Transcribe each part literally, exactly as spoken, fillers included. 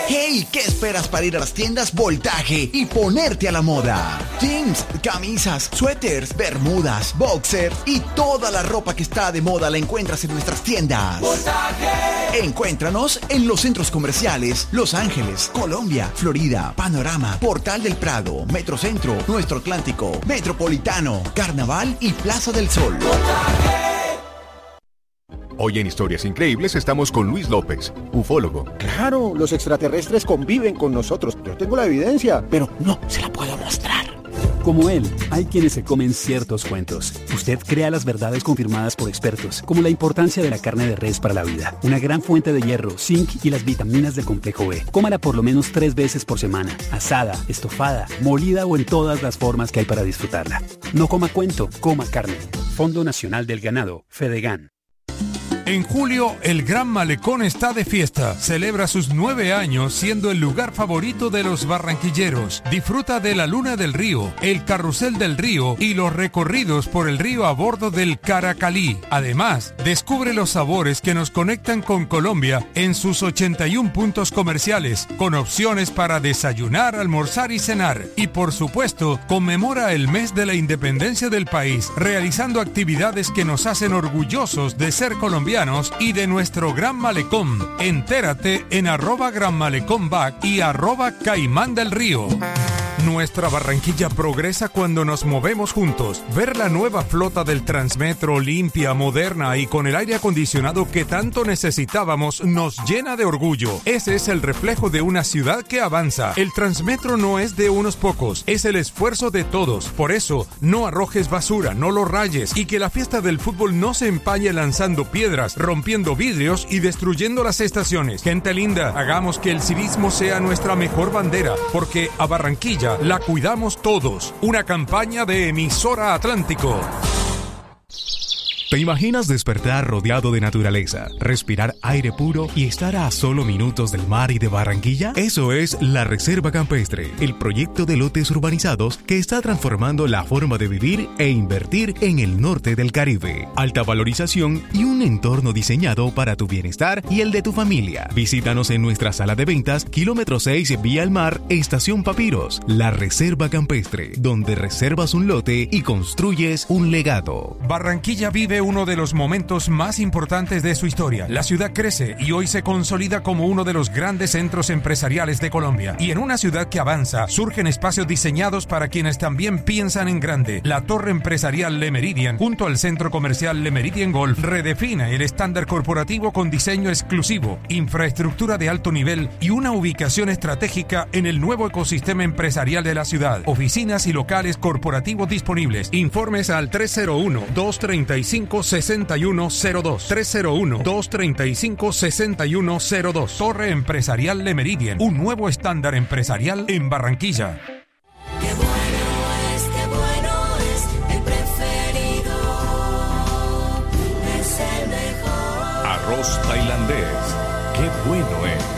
¡Hey! ¿Qué esperas para ir a las tiendas Voltaje y ponerte a la moda? Jeans, camisas, suéteres, bermudas, boxers y toda la ropa que está de moda la encuentras en nuestras tiendas. ¡Voltaje! Encuéntranos en los centros comerciales Los Ángeles, Colombia, Florida, Panorama, Portal del Prado, Metrocentro, Nuestro Atlántico, Metropolitano, Carnaval y Plaza del Sol. ¡Voltaje! Hoy en Historias Increíbles estamos con Luis López, ufólogo. Claro, los extraterrestres conviven con nosotros. Yo tengo la evidencia, pero no se la puedo mostrar. Como él, hay quienes se comen ciertos cuentos. Usted crea las verdades confirmadas por expertos, como la importancia de la carne de res para la vida, una gran fuente de hierro, zinc y las vitaminas del complejo B. Cómala por lo menos tres veces por semana, asada, estofada, molida o en todas las formas que hay para disfrutarla. No coma cuento, coma carne. Fondo Nacional del Ganado, Fedegan. En julio, el Gran Malecón está de fiesta. Celebra sus nueve años siendo el lugar favorito de los barranquilleros. Disfruta de la Luna del Río, el Carrusel del Río y los recorridos por el río a bordo del Caracalí. Además, descubre los sabores que nos conectan con Colombia en sus ochenta y un puntos comerciales, con opciones para desayunar, almorzar y cenar. Y por supuesto, conmemora el mes de la independencia del país, realizando actividades que nos hacen orgullosos de ser colombianos y de nuestro Gran Malecón. Entérate en arroba Gran Malecón Back y arroba Caimán del Río. Nuestra Barranquilla progresa cuando nos movemos juntos. Ver la nueva flota del Transmetro limpia, moderna y con el aire acondicionado que tanto necesitábamos nos llena de orgullo. Ese es el reflejo de una ciudad que avanza. El Transmetro no es de unos pocos, es el esfuerzo de todos. Por eso, no arrojes basura, no lo rayes y que la fiesta del fútbol no se empañe lanzando piedras, rompiendo vidrios y destruyendo las estaciones. Gente linda, hagamos que el civismo sea nuestra mejor bandera, porque a Barranquilla la cuidamos todos. Una campaña de Emisora Atlántico. ¿Te imaginas despertar rodeado de naturaleza, respirar aire puro y estar a solo minutos del mar y de Barranquilla? Eso es la Reserva Campestre, el proyecto de lotes urbanizados que está transformando la forma de vivir e invertir en el norte del Caribe. Alta valorización y un entorno diseñado para tu bienestar y el de tu familia. Visítanos en nuestra sala de ventas, kilómetro seis, vía al mar, Estación Papiros. La Reserva Campestre, donde reservas un lote y construyes un legado. Barranquilla vive uno de los momentos más importantes de su historia. La ciudad crece y hoy se consolida como uno de los grandes centros empresariales de Colombia. Y en una ciudad que avanza, surgen espacios diseñados para quienes también piensan en grande. La Torre Empresarial Le Méridien, junto al Centro Comercial Le Méridien Golf, redefine el estándar corporativo con diseño exclusivo, infraestructura de alto nivel y una ubicación estratégica en el nuevo ecosistema empresarial de la ciudad. Oficinas y locales corporativos disponibles. Informes al tres cero uno, dos tres cinco, seis uno cero dos. tres cero uno, dos tres cinco, seis uno cero dos. Torre Empresarial Le Méridien, un nuevo estándar empresarial en Barranquilla. Qué bueno es, qué bueno es, el preferido es el mejor. Arroz tailandés, qué bueno es.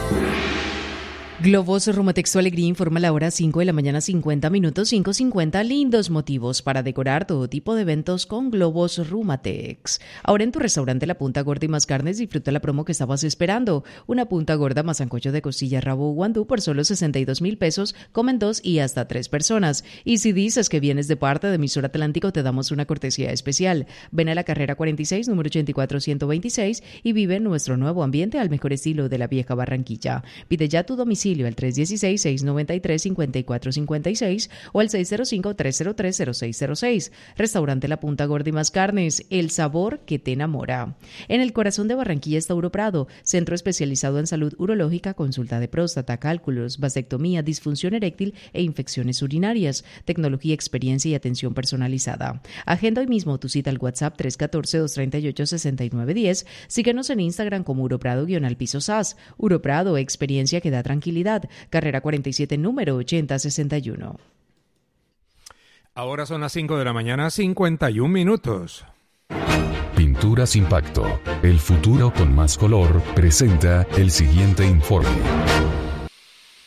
Globos Rumatex, tu alegría informa la hora cinco de la mañana, cincuenta minutos, cinco cincuenta. Lindos motivos para decorar todo tipo de eventos con Globos Rumatex. Ahora en tu restaurante La Punta Gorda y Más Carnes, disfruta la promo que estabas esperando. Una punta gorda más sancocho de costilla, rabo o guandú por solo sesenta y dos mil pesos. Comen dos y hasta tres personas. Y si dices que vienes de parte de Emisora Atlántico, te damos una cortesía especial. Ven a la carrera cuarenta y seis, número ochenta y cuatro, ciento veintiséis y vive nuestro nuevo ambiente al mejor estilo de la vieja Barranquilla. Pide ya tu domicilio al tres uno seis, seis nueve tres, cinco cuatro cinco seis o al seis cero cinco, tres cero tres, cero seis cero seis. Restaurante La Punta Gorda y Más Carnes, el sabor que te enamora. En el corazón de Barranquilla está Uroprado, centro especializado en salud urológica, consulta de próstata, cálculos, vasectomía, disfunción eréctil e infecciones urinarias, tecnología, experiencia y atención personalizada. Agenda hoy mismo tu cita al WhatsApp tres uno cuatro, dos tres ocho, seis nueve uno cero. Síguenos en Instagram como Uroprado-Piso S A S. Uroprado, experiencia que da tranquilidad. Carrera cuarenta y siete, número ochenta sesenta y uno. Ahora son las cinco de la mañana, cincuenta y un minutos. Pinturas Impacto, el futuro con más color, presenta el siguiente informe.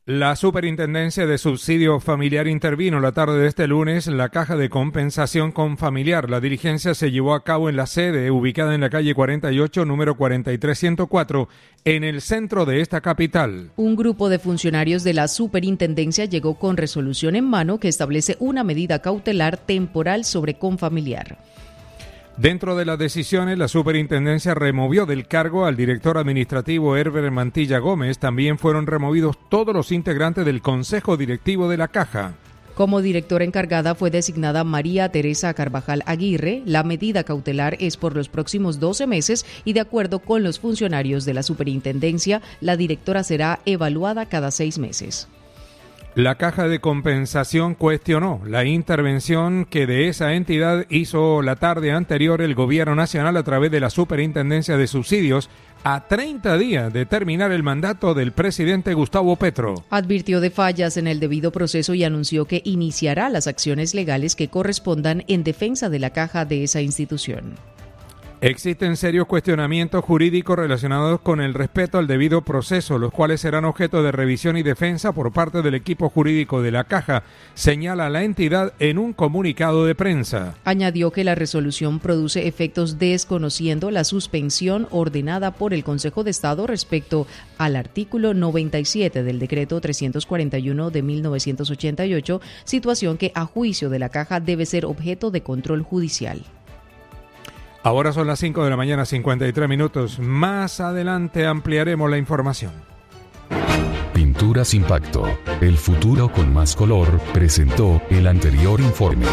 La Superintendencia de Subsidio Familiar intervino la tarde de este lunes en la Caja de Compensación con Familiar. La diligencia se llevó a cabo en la sede, ubicada en la calle cuarenta y ocho, número cuarenta y tres ciento cuatro, en el centro de esta capital. Un grupo de funcionarios de la Superintendencia llegó con resolución en mano que establece una medida cautelar temporal sobre Confamiliar. Dentro de las decisiones, la Superintendencia removió del cargo al director administrativo Herbert Mantilla Gómez. También fueron removidos todos los integrantes del Consejo Directivo de la Caja. Como directora encargada fue designada María Teresa Carvajal Aguirre. La medida cautelar es por los próximos doce meses y de acuerdo con los funcionarios de la Superintendencia, la directora será evaluada cada seis meses. La Caja de Compensación cuestionó la intervención que de esa entidad hizo la tarde anterior el Gobierno Nacional a través de la Superintendencia de Subsidios a treinta días de terminar el mandato del presidente Gustavo Petro. Advirtió de fallas en el debido proceso y anunció que iniciará las acciones legales que correspondan en defensa de la Caja de esa institución. Existen serios cuestionamientos jurídicos relacionados con el respeto al debido proceso, los cuales serán objeto de revisión y defensa por parte del equipo jurídico de la Caja, señala la entidad en un comunicado de prensa. Añadió que la resolución produce efectos desconociendo la suspensión ordenada por el Consejo de Estado respecto al artículo noventa y siete del decreto trescientos cuarenta y uno de mil novecientos ochenta y ocho, situación que a juicio de la Caja debe ser objeto de control judicial. Ahora son las cinco de la mañana, cincuenta y tres minutos. Más adelante ampliaremos la información. Pinturas Impacto, el futuro con más color, presentó el anterior informe.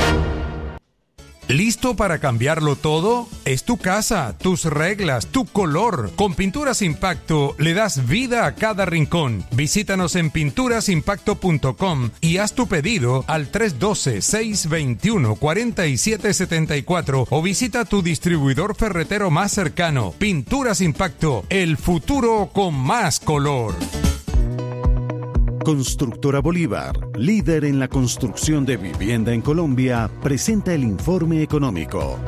¿Listo para cambiarlo todo? Es tu casa, tus reglas, tu color. Con Pinturas Impacto le das vida a cada rincón. Visítanos en pinturas impacto punto com y haz tu pedido al tres uno dos, seis dos uno, cuatro siete siete cuatro o visita tu distribuidor ferretero más cercano. Pinturas Impacto, el futuro con más color. Constructora Bolívar, líder en la construcción de vivienda en Colombia, presenta el informe económico.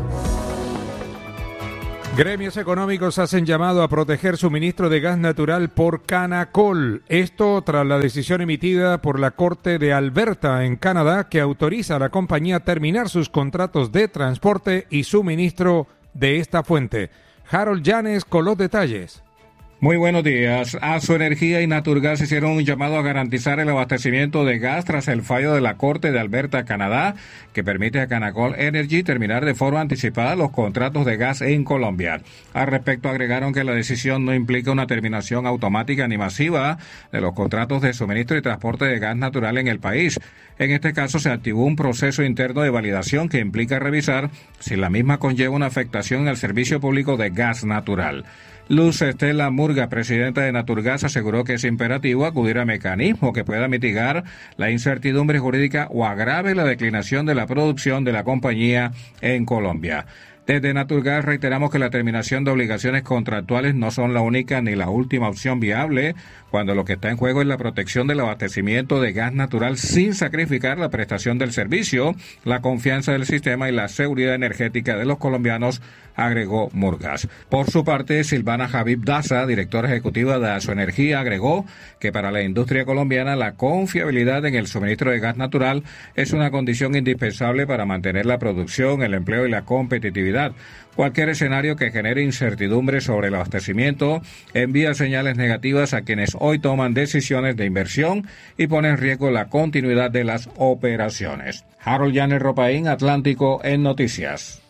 Gremios económicos hacen llamado a proteger suministro de gas natural por Canacol. Esto tras la decisión emitida por la Corte de Alberta en Canadá que autoriza a la compañía a terminar sus contratos de transporte y suministro de esta fuente. Harold Llanes con los detalles. Muy buenos días. Asoenergía y Naturgas hicieron un llamado a garantizar el abastecimiento de gas tras el fallo de la Corte de Alberta, Canadá, que permite a Canacol Energy terminar de forma anticipada los contratos de gas en Colombia. Al respecto, agregaron que la decisión no implica una terminación automática ni masiva de los contratos de suministro y transporte de gas natural en el país. En este caso, se activó un proceso interno de validación que implica revisar si la misma conlleva una afectación al servicio público de gas natural. Luz Estela Murga, presidenta de Naturgas, aseguró que es imperativo acudir a mecanismos que puedan mitigar la incertidumbre jurídica o agrave la declinación de la producción de la compañía en Colombia. Desde Naturgas reiteramos que la terminación de obligaciones contractuales no son la única ni la última opción viable, cuando lo que está en juego es la protección del abastecimiento de gas natural sin sacrificar la prestación del servicio, la confianza del sistema y la seguridad energética de los colombianos, agregó Murgas. Por su parte, Silvana Javib Daza, directora ejecutiva de Asoenergía, agregó que para la industria colombiana la confiabilidad en el suministro de gas natural es una condición indispensable para mantener la producción, el empleo y la competitividad. Cualquier escenario que genere incertidumbre sobre el abastecimiento envía señales negativas a quienes hoy toman decisiones de inversión y pone en riesgo la continuidad de las operaciones. Harold Llanes Ropaín, Atlántico en Noticias.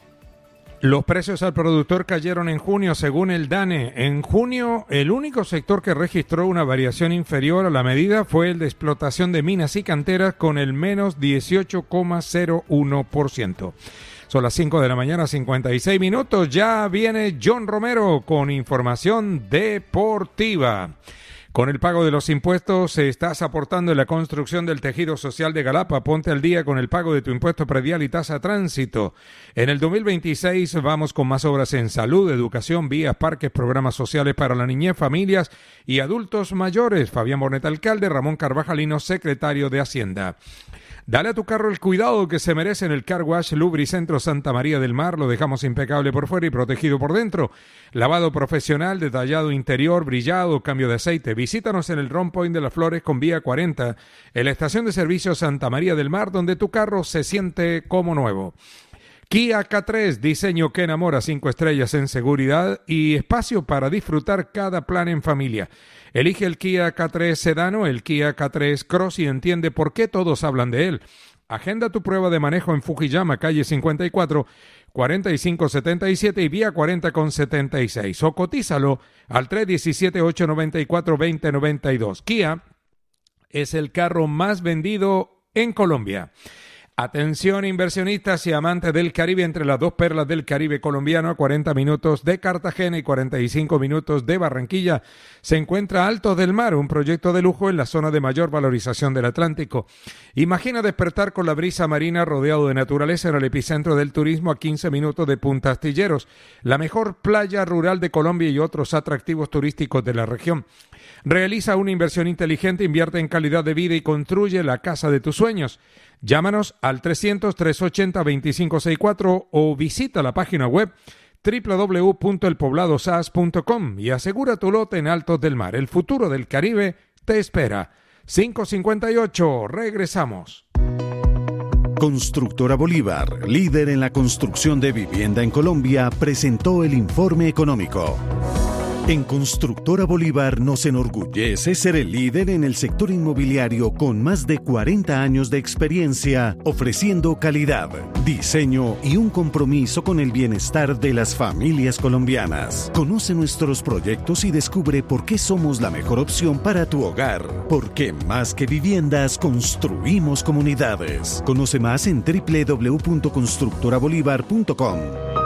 Los precios al productor cayeron en junio según el DANE. En junio, el único sector que registró una variación inferior a la medida fue el de explotación de minas y canteras con el menos dieciocho coma cero uno por ciento. Son las cinco de la mañana, cincuenta y seis minutos. Ya viene John Romero con información deportiva. Con el pago de los impuestos estás aportando en la construcción del tejido social de Galapa. Ponte al día con el pago de tu impuesto predial y tasa tránsito. En el dos mil veintiséis vamos con más obras en salud, educación, vías, parques, programas sociales para la niñez, familias y adultos mayores. Fabián Boneta, alcalde, Ramón Carvajalino, secretario de Hacienda. Dale a tu carro el cuidado que se merece en el Car Wash Lubricentro Santa María del Mar. Lo dejamos impecable por fuera y protegido por dentro. Lavado profesional, detallado interior, brillado, cambio de aceite. Visítanos en el Ron Point de las Flores con vía cuarenta, en la estación de servicio Santa María del Mar, donde tu carro se siente como nuevo. Kia K tres, diseño que enamora, cinco estrellas en seguridad y espacio para disfrutar cada plan en familia. Elige el Kia K tres Sedano, el Kia K tres Cross y entiende por qué todos hablan de él. Agenda tu prueba de manejo en Fujiyama, calle cincuenta y cuatro, cuarenta y cinco setenta y siete y vía cuarenta con setenta y seis. O cotízalo al tres uno siete, ocho nueve cuatro, dos cero nueve dos. Kia es el carro más vendido en Colombia. Atención inversionistas y amantes del Caribe, entre las dos perlas del Caribe colombiano, a cuarenta minutos de Cartagena y cuarenta y cinco minutos de Barranquilla, se encuentra Altos del Mar, un proyecto de lujo en la zona de mayor valorización del Atlántico. Imagina despertar con la brisa marina rodeado de naturaleza en el epicentro del turismo a quince minutos de Punta Astilleros, la mejor playa rural de Colombia y otros atractivos turísticos de la región. Realiza una inversión inteligente, invierte en calidad de vida y construye la casa de tus sueños. Llámanos al trescientos, trescientos ochenta, veinticinco sesenta y cuatro o visita la página web doble u doble u doble u punto el poblado s a s punto com y asegura tu lote en Altos del Mar. El futuro del Caribe te espera. cinco cincuenta y ocho, regresamos. Constructora Bolívar, líder en la construcción de vivienda en Colombia, presentó el informe económico. En Constructora Bolívar nos enorgullece ser el líder en el sector inmobiliario con más de cuarenta años de experiencia, ofreciendo calidad, diseño y un compromiso con el bienestar de las familias colombianas. Conoce nuestros proyectos y descubre por qué somos la mejor opción para tu hogar. Porque más que viviendas, construimos comunidades. Conoce más en doble u doble u doble u punto constructora bolívar punto com.